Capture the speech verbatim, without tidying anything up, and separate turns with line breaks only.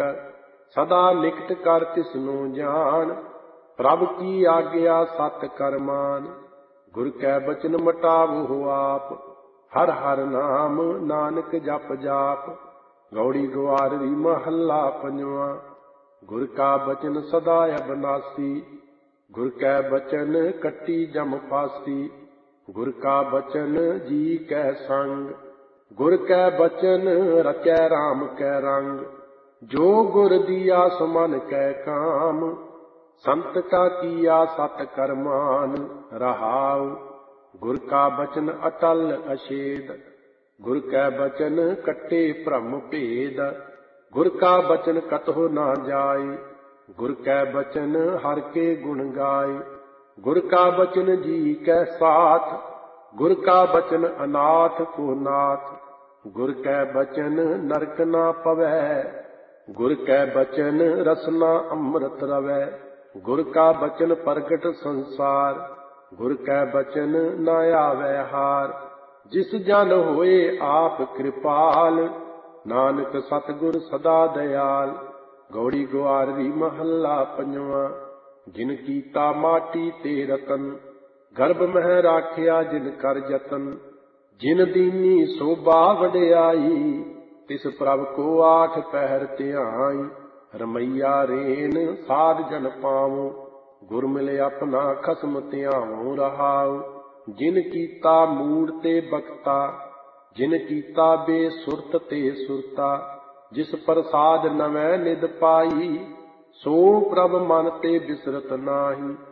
प्रगट सदा निकट कर तिसनु जान। प्रभ की आज्ञा सत कर मान गुर कै बचन मटावो आप। हर हर नाम नानक जप जाप गौड़ी ग्वारवी महला पंजवा। गुर का बचन सदा अबनासी गुर कै बचन कट्टी जम फासी। गुर का बचन जी कै संग गुर कै बचन रचै राम कै रंग। जो गुर दिया सो मन कै काम संत का किया सत कर मान रहाउ। गुर का बचन अटल अछेद गुर कै बचन कट्टे भ्रम भेद। गुर का बचन कतहो ना जाय गुर कै बचन हर के गुण गाय। गुर का बचन जी कै साथ गुर का बचन अनाथ को नाथ। गुर कै बचन नरक ना पवै गुर कै बचन रसना अमृत रवै। गुर का बचन प्रगट संसार गुर कै बचन न आवै हार। जिस जन होए आप कृपाल नानक सतगुर सदा दयाल। गौड़ी ग्वारवी महला पंजवा। जिन कीता माटी ते रतन गर्भ मह राखिया जिन कर जतन। जिन दीनी शोभा वड्याई तिस प्रभ को आठ पहर ध्याई। रमैया रेन साध जन पावो गुर मिले अपना खसम ध्यावो रहाओ। जिन कीता मूड़ ते बखता जिन कीता बेसुरत ते सुरता। जिस प्रसाद नवै निद पाई सो प्रभ मन ते बिसरत नाही।